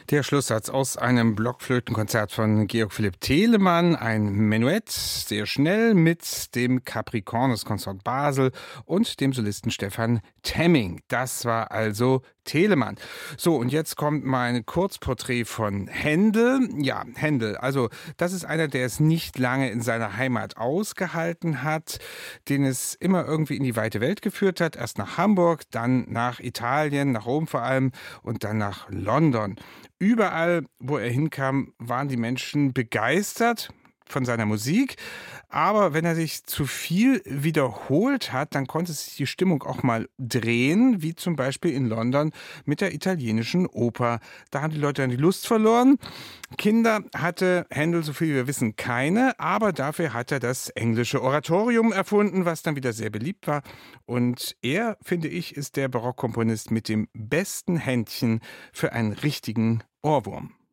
Der Schlusssatz aus einem Blockflötenkonzert von Georg Philipp Telemann, ein Menuett, sehr schnell mit dem Capricornus-Konsort Basel und dem Solisten Stefan Temming. Das war also Telemann. So, und jetzt kommt mein Kurzporträt von Händel. Ja, Händel, also das ist einer, der es nicht lange in seiner Heimat ausgehalten hat, den es immer irgendwie in die weite Welt geführt hat. Erst nach Hamburg, dann nach Italien, nach Rom vor allem und dann nach London. Überall, wo er hinkam, waren die Menschen begeistert von seiner Musik. Aber wenn er sich zu viel wiederholt hat, dann konnte sich die Stimmung auch mal drehen, wie zum Beispiel in London mit der italienischen Oper. Da haben die Leute dann die Lust verloren. Kinder hatte Händel, so viel wir wissen, keine, aber dafür hat er das englische Oratorium erfunden, was dann wieder sehr beliebt war. Und er, finde ich, ist der Barockkomponist mit dem besten Händchen für einen richtigen Ohrwurm.